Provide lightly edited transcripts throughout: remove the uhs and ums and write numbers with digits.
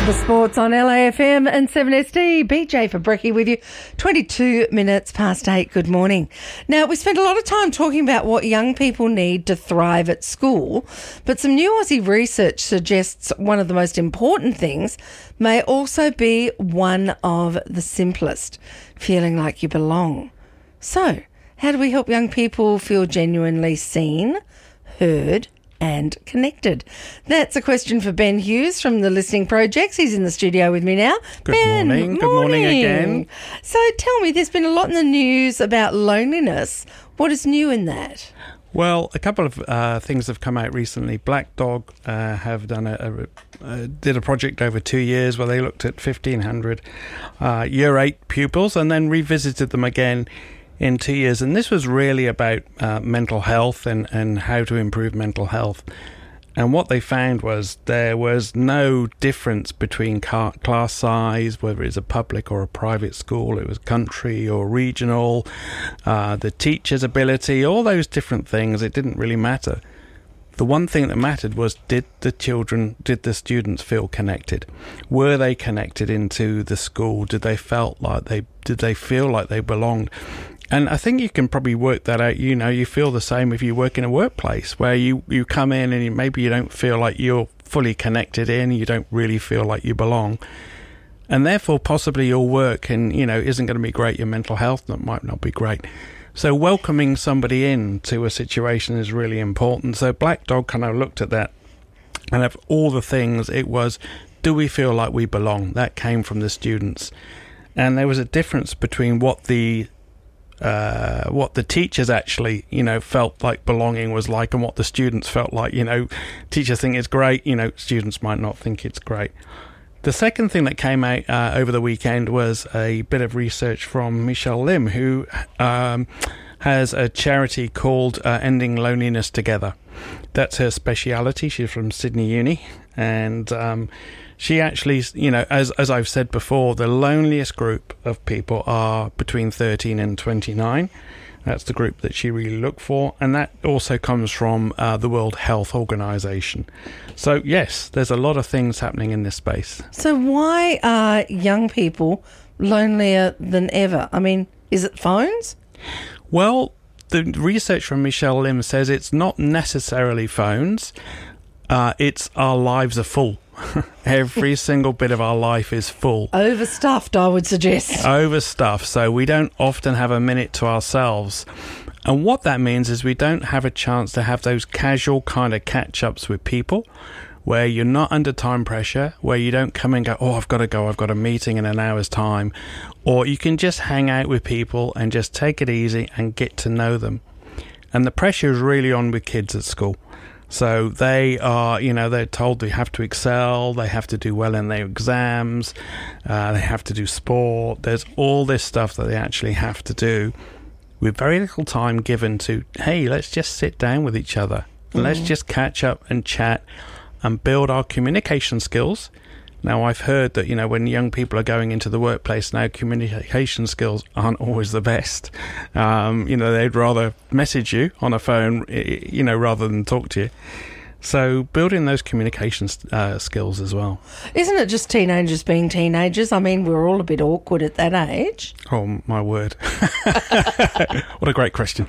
The sports on LAFM and 7SD. BJ for Brekkie with you. 22 minutes past 8. Good morning. Now, we spent a lot of time talking about what young people need to thrive at school, but some new Aussie research suggests one of the most important things may also be one of the simplest, feeling like you belong. So, how do we help young people feel genuinely seen, heard, and connected? That's a question for Ben Hughes from the Listening Projects. He's in the studio with me now. Good Ben, morning. Good morning again. So tell me, there's been a lot in the news about loneliness. What is new in that? Well, a couple of things have come out recently. Black Dog have done did a project over 2 years where they looked at 1,500 Year 8 pupils and then revisited them again in 2 years. And this was really about mental health and how to improve mental health. And what they found was there was no difference between class size, whether it's a public or a private school, it was country or regional, the teacher's ability, all those different things, it didn't really matter. The one thing that mattered was, did the students feel connected? Were they connected into the school? Did they feel like they belonged? And I think you can probably work that out. You know, you feel the same if you work in a workplace where you come in and maybe you don't feel like you're fully connected in, you don't really feel like you belong. And therefore, possibly your work isn't going to be great. Your mental health might not be great. So welcoming somebody into a situation is really important. So Black Dog kind of looked at that. And of all the things, it was, do we feel like we belong? That came from the students. And there was a difference between what the teachers actually, felt like belonging was like and what the students felt like. Teachers think it's great, students might not think it's great. The second thing that came out over the weekend was a bit of research from Michelle Lim, who has a charity called Ending Loneliness Together. That's her speciality. She's from Sydney Uni, and she actually, as I've said before, the loneliest group of people are between 13 and 29. That's the group that she really looked for. And that also comes from the World Health Organization. So, yes, there's a lot of things happening in this space. So why are young people lonelier than ever? I mean, is it phones? Well, the research from Michelle Lim says it's not necessarily phones. It's our lives are full. Every single bit of our life is full. Overstuffed, I would suggest. Overstuffed, so we don't often have a minute to ourselves. And what that means is we don't have a chance to have those casual kind of catch-ups with people where you're not under time pressure, where you don't come and go, I've got to go, I've got a meeting in an hour's time. Or you can just hang out with people and just take it easy and get to know them. And the pressure is really on with kids at school. So they are, they're told they have to excel, they have to do well in their exams, they have to do sport. There's all this stuff that they actually have to do with very little time given to, hey, let's just sit down with each other. And let's just catch up and chat and build our communication skills. Now, I've heard that, when young people are going into the workplace now, communication skills aren't always the best. They'd rather message you on a phone, rather than talk to you. So building those communication skills as well. Isn't it just teenagers being teenagers? I mean, we're all a bit awkward at that age. Oh, my word. What a great question.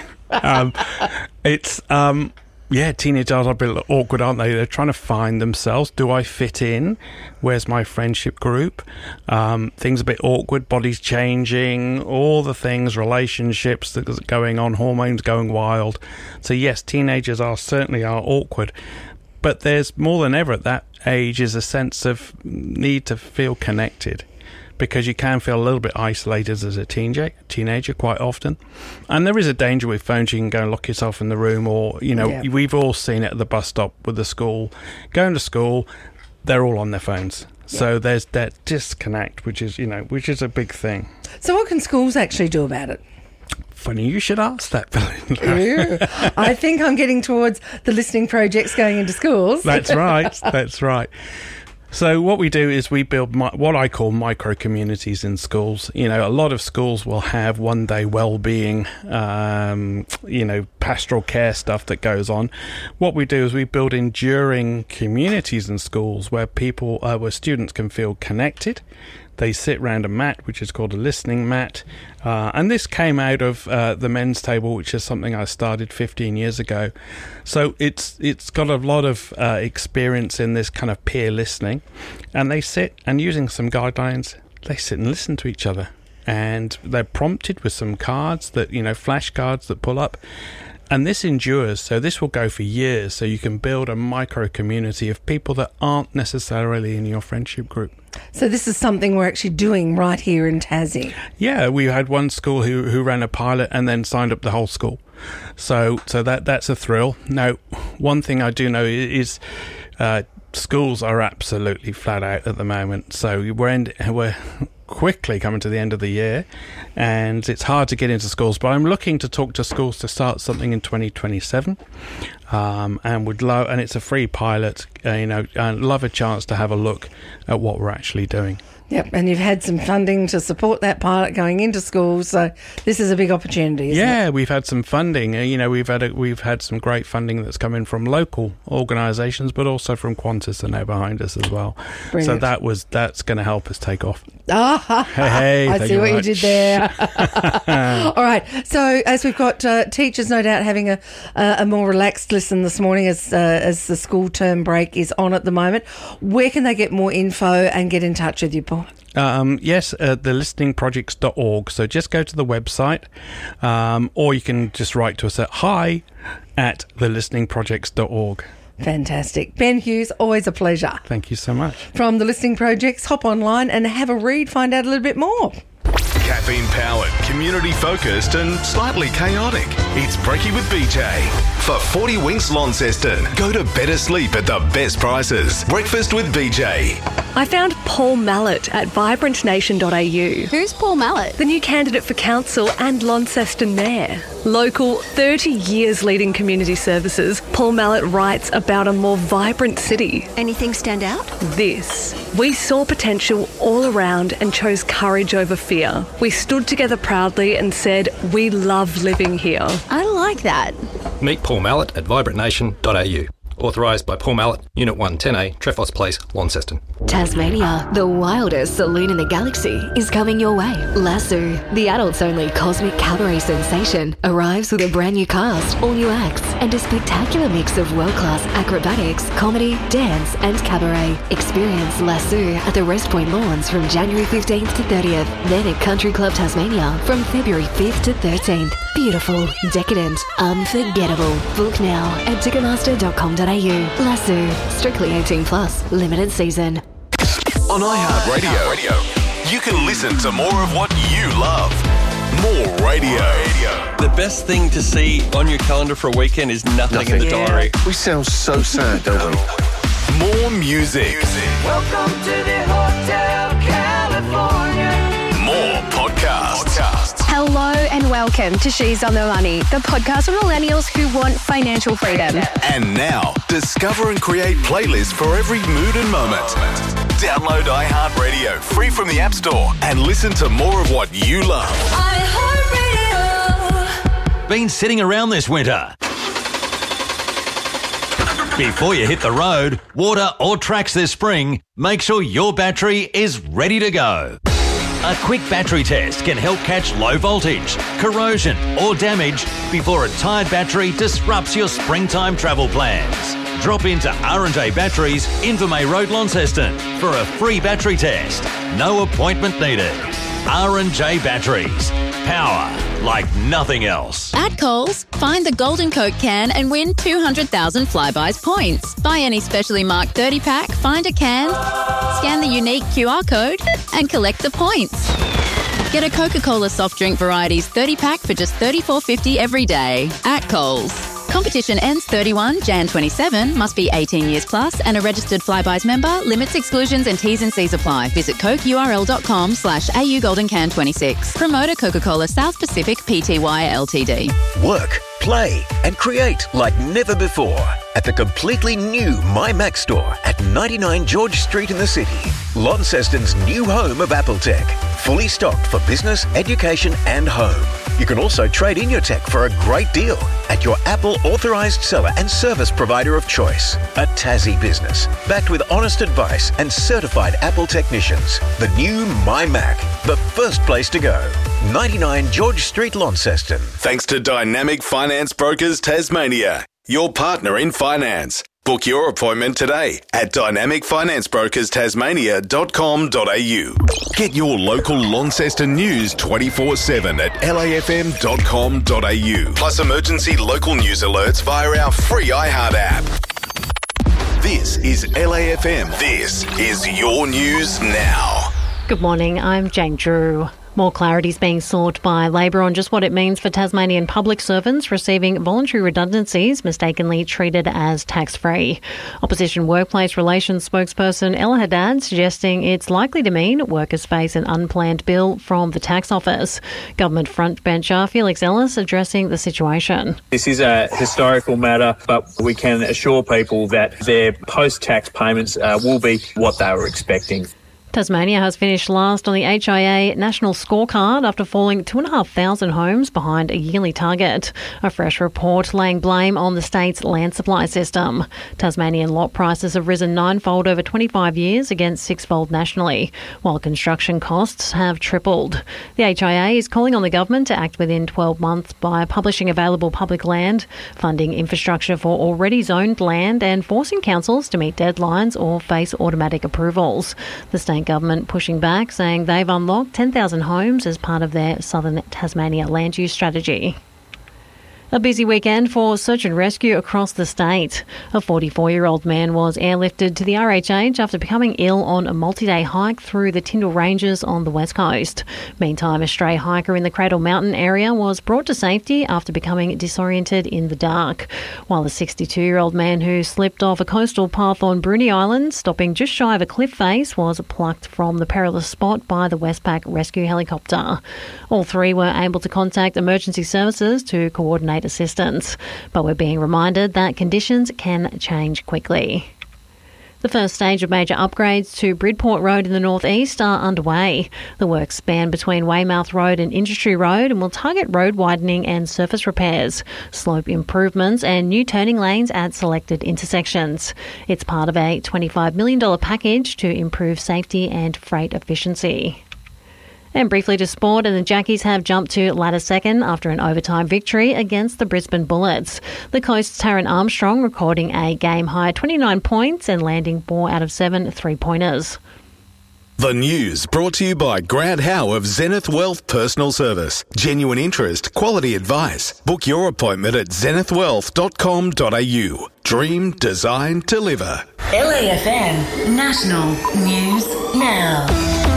Teenagers are a bit awkward, aren't they? They're trying to find themselves. Do I fit in? Where's my friendship group? Things a bit awkward, bodies changing, all the things, relationships that's going on, hormones going wild. So yes, teenagers certainly are awkward. But there's more than ever at that age is a sense of need to feel connected. Because you can feel a little bit isolated as a teenager quite often. And there is a danger with phones. You can go and lock yourself in the room or, We've all seen it at the bus stop with the school. Going to school, they're all on their phones. Yeah. So there's that disconnect, which is a big thing. So what can schools actually do about it? Funny you should ask that, Belinda. I think I'm getting towards the Listening Projects going into schools. That's right. So what we do is we build what I call micro communities in schools. You know, a lot of schools will have one-day well-being, pastoral care stuff that goes on. What we do is we build enduring communities in schools where where students can feel connected. They sit around a mat, which is called a listening mat. And this came out of the men's table, which is something I started 15 years ago. So it's got a lot of experience in this kind of peer listening. And they sit, and using some guidelines, they sit and listen to each other. And they're prompted with some cards that, flashcards that pull up. And this endures, so this will go for years. So you can build a micro community of people that aren't necessarily in your friendship group. So this is something we're actually doing right here in Tassie. Yeah, we had one school who ran a pilot and then signed up the whole school. So that's a thrill. Now, one thing I do know is schools are absolutely flat out at the moment. So we're quickly coming to the end of the year, and it's hard to get into schools, but I'm looking to talk to schools to start something in 2027, and would love, and it's a free pilot, and love a chance to have a look at what we're actually doing. Yep, and you've had some funding to support that pilot going into schools, so this is a big opportunity, isn't it? Yeah, we've had some funding. We've had some great funding that's come in from local organisations, but also from Qantas, and they're behind us as well. Brilliant. So that's going to help us take off. Hey, I see what you did there. All right, so as we've got teachers no doubt having a more relaxed listen this morning as the school term break is on at the moment, where can they get more info and get in touch with you, Paul? Yes, thelisteningprojects.org. So just go to the website, or you can just write to us at hi@thelisteningprojects.org. Fantastic. Ben Hughes, always a pleasure. Thank you so much. From The Listening Projects, hop online and have a read, find out a little bit more. Caffeine powered, community focused and slightly chaotic. It's Brekkie with BJ. For 40 winks Launceston, go to better sleep at the best prices. Breakfast with BJ. I found Paul Mallett at vibrantnation.au. Who's Paul Mallett? The new candidate for council and Launceston mayor. Local, 30 years leading community services, Paul Mallett writes about a more vibrant city. Anything stand out? This. We saw potential all around and chose courage over fear. We stood together proudly and said, we love living here. I like that. Meet Paul Mallett at vibrantnation.au. Authorised by Paul Mallett, Unit 110A, Trefoss Place, Launceston. Tasmania, the wildest saloon in the galaxy, is coming your way. Lasso, the adults-only cosmic cabaret sensation, arrives with a brand new cast, all new acts, and a spectacular mix of world-class acrobatics, comedy, dance, and cabaret. Experience Lasso at the Rest Point Lawns from January 15th to 30th, then at Country Club Tasmania from February 5th to 13th. Beautiful, decadent, unforgettable. Book now at ticketmaster.com.au. Lasso, strictly 18 plus, limited season. On iHeartRadio, you can listen to more of what you love. More radio. The best thing to see on your calendar for a weekend is nothing in the diary. We sound so sad, don't we? More music. Welcome to the Hotel California. More podcasts. Hello and welcome to She's on the Money, the podcast for millennials who want financial freedom. And now, discover and create playlists for every mood and moment. Download iHeartRadio free from the App Store and listen to more of what you love. iHeartRadio. Been sitting around this winter? Before you hit the road, water or tracks this spring, make sure your battery is ready to go. A quick battery test can help catch low voltage, corrosion or damage before a tired battery disrupts your springtime travel plans. Drop into R&J Batteries, Invermay Road, Launceston for a free battery test. No appointment needed. R&J Batteries. Power like nothing else. At Coles, find the Golden Coke can and win 200,000 Flybuys points. Buy any specially marked 30-pack, find a can, scan the unique QR code and collect the points. Get a Coca-Cola soft drink varieties 30-pack for just $34.50 every day. At Coles. Competition ends 31 Jan 27, must be 18 years plus and a registered Flybuys member. Limits, exclusions and T's and C's apply. Visit cokeurl.com/AU Golden Can 26. Promoter Coca-Cola South Pacific Pty Ltd. Work, play and create like never before. at the completely new MyMac store at 99 George Street in the city. Launceston's new home of Apple tech. Fully stocked for business, education and home. You can also trade in your tech for a great deal at your Apple authorised seller and service provider of choice. A Tassie business, backed with honest advice and certified Apple technicians. The new MyMac, the first place to go. 99 George Street, Launceston. Thanks to Dynamic Finance Brokers Tasmania, your partner in finance. Book your appointment today at dynamicfinanceBrokersTasmania.com.au. Get your local Launceston news 24/7 at lafm.com.au. Plus emergency local news alerts via our free iHeart app. This is LAFM. This is your news now. Good morning, I'm Jane Drew. More clarity is being sought by Labor on just what it means for Tasmanian public servants receiving voluntary redundancies mistakenly treated as tax-free. Opposition Workplace Relations spokesperson Ella Haddad suggesting it's likely to mean workers face an unplanned bill from the tax office. Government frontbencher Felix Ellis addressing the situation. This is a historical matter, but we can assure people that their post-tax payments will be what they were expecting. Tasmania has finished last on the HIA National Scorecard after falling 2,500 homes behind a yearly target. A fresh report laying blame on the state's land supply system. Tasmanian lot prices have risen ninefold over 25 years against sixfold nationally, while construction costs have tripled. The HIA is calling on the government to act within 12 months by publishing available public land, funding infrastructure for already zoned land and forcing councils to meet deadlines or face automatic approvals. The state government pushing back, saying they've unlocked 10,000 homes as part of their Southern Tasmania land use strategy. A busy weekend for search and rescue across the state. A 44-year-old man was airlifted to the RHH after becoming ill on a multi-day hike through the Tyndall Ranges on the west coast. Meantime, a stray hiker in the Cradle Mountain area was brought to safety after becoming disoriented in the dark, while a 62-year-old man who slipped off a coastal path on Bruny Island, stopping just shy of a cliff face, was plucked from the perilous spot by the Westpac rescue helicopter. All three were able to contact emergency services to coordinate assistance, but we're being reminded that conditions can change quickly. The first stage of major upgrades to Bridport Road in the northeast are underway. The works span between Weymouth Road and Industry Road and will target road widening and surface repairs, slope improvements and new turning lanes at selected intersections. It's part of a $25 million package to improve safety and freight efficiency. And briefly to sport, and the Jackies have jumped to ladder second after an overtime victory against the Brisbane Bullets. The Coast's Taryn Armstrong recording a game-high 29 points and landing 4 out of 7 three-pointers. The news brought to you by Grant Howe of Zenith Wealth Personal Service. Genuine interest, quality advice. Book your appointment at zenithwealth.com.au. Dream, design, deliver. LAFM National News Now.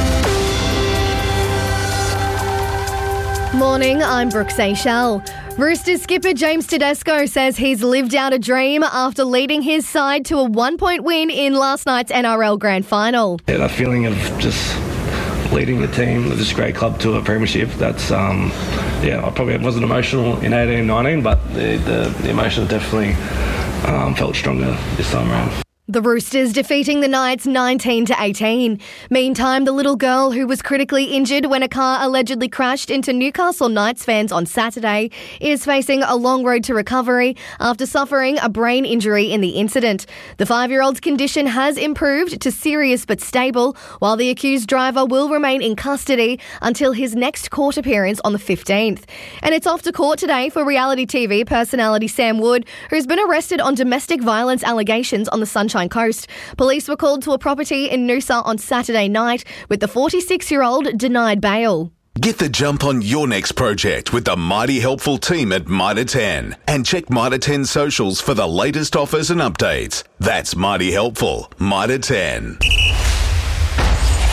Morning, I'm Brooke Seychelles. Roosters skipper James Tedesco says he's lived out a dream after leading his side to a 1-point win in last night's NRL Grand Final. Yeah, that feeling of just leading the team of this great club to a premiership, that's, I probably wasn't emotional in 18-19, but the emotion definitely felt stronger this time around. The Roosters defeating the Knights 19-18. Meantime, the little girl who was critically injured when a car allegedly crashed into Newcastle Knights fans on Saturday is facing a long road to recovery after suffering a brain injury in the incident. The 5-year-old's condition has improved to serious but stable, while the accused driver will remain in custody until his next court appearance on the 15th. And it's off to court today for reality TV personality Sam Wood, who's been arrested on domestic violence allegations on the Sunshine Coast. Police were called to a property in Noosa on Saturday night, with the 46-year-old denied bail. Get the jump on your next project with the mighty helpful team at Mitre 10. And check Mitre 10 socials for the latest offers and updates. That's mighty helpful. Mitre 10.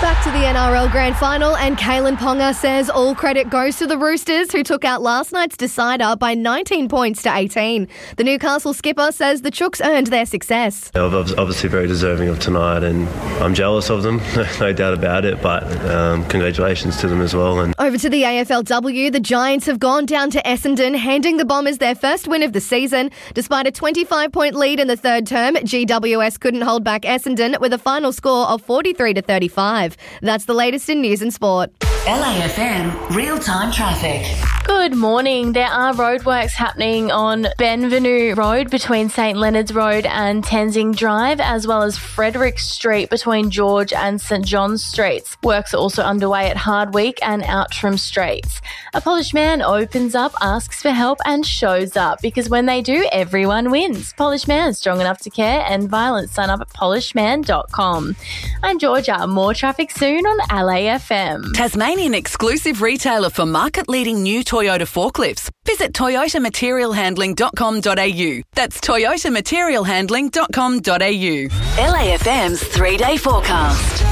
Back to the NRL Grand Final, and Kalen Ponga says all credit goes to the Roosters, who took out last night's decider by 19 points to 18. The Newcastle skipper says the Chooks earned their success. They're obviously very deserving of tonight, and I'm jealous of them, no doubt about it, but congratulations to them as well. And over to the AFLW, the Giants have gone down to Essendon, handing the Bombers their first win of the season. Despite a 25-point lead in the third term, GWS couldn't hold back Essendon with a final score of 43-35. That's the latest in news and sport. LAFM real-time traffic. Good morning. There are roadworks happening on Benvenue Road between St Leonard's Road and Tenzing Drive, as well as Frederick Street between George and St John's Streets. Works are also underway at Hardwick and Outram Streets. A polished man opens up, asks for help and shows up, because when they do, everyone wins. Polished Man, strong enough to care, and violence. Sign up at polishedman.com. I'm Georgia. More traffic soon on LAFM. Tasmanian exclusive retailer for market-leading new Toyota forklifts. Visit toyotamaterialhandling.com.au. That's toyotamaterialhandling.com.au. LAFM's 3-day forecast.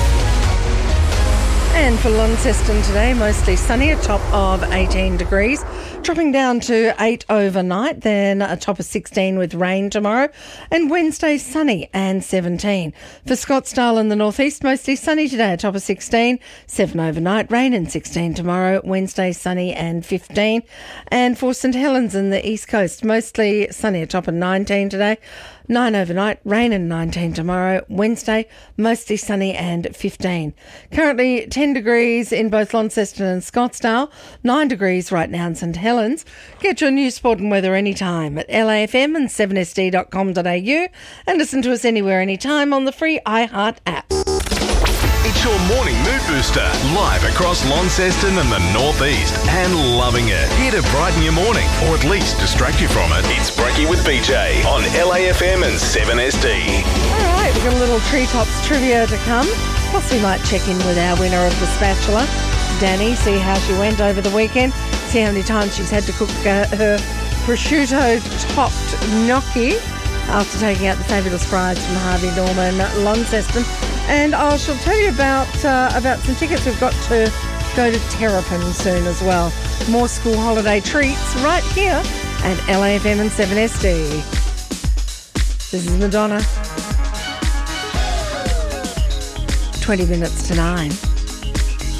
And for Launceston today, mostly sunny, a top of 18 degrees, dropping down to 8 overnight, then a top of 16 with rain tomorrow, and Wednesday sunny and 17. For Scottsdale in the northeast, mostly sunny today, a top of 16, 7 overnight, rain and 16 tomorrow, Wednesday sunny and 15. And for St Helens in the east coast, mostly sunny, a top of 19 today, 9 overnight, rain and 19 tomorrow, Wednesday, mostly sunny and 15. Currently 10 degrees in both Launceston and Scottsdale, 9 degrees right now in St Helens. Get your news, sport and weather anytime at LAFM and 7sd.com.au and listen to us anywhere, anytime on the free iHeart app. It's your morning mood booster, live across Launceston and the northeast, and loving it. Here to brighten your morning, or at least distract you from it. It's Breaky with BJ on LAFM and 7SD. All right, we've got a little Treetops trivia to come. Plus we might check in with our winner of the spatula, Danny, see how she went over the weekend, see how many times she's had to cook her prosciutto-topped gnocchi after taking out the fabulous fries from Harvey Norman Launceston. And I shall tell you about some tickets we've got to go to Terrapin soon as well. More school holiday treats right here at LAFM and 7SD. This is Madonna. 20 minutes to 9.